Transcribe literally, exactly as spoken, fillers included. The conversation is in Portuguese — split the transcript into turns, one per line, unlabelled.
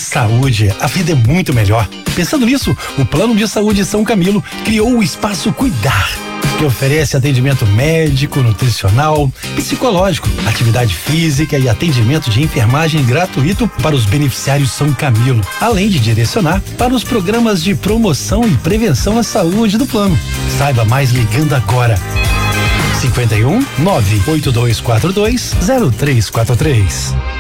saúde, a vida é muito melhor. Pensando nisso, o Plano de Saúde São Camilo criou o Espaço Cuidar, que oferece atendimento médico, nutricional, psicológico, atividade física e atendimento de enfermagem gratuito para os beneficiários São Camilo, além de direcionar para os programas de promoção e prevenção à saúde do plano. Saiba mais ligando agora. cinquenta e um, nove oito dois quatro dois, zero três quatro três.